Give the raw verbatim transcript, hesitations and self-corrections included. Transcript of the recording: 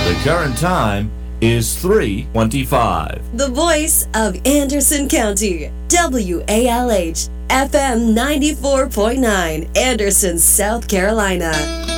The current time is three twenty-five. The voice of Anderson County, W A L H, F M ninety-four point nine, Anderson, South Carolina.